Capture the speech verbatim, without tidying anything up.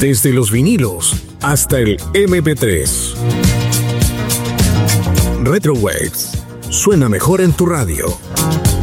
Desde los vinilos hasta el eme pe tres. Retro Waves suena mejor en tu radio.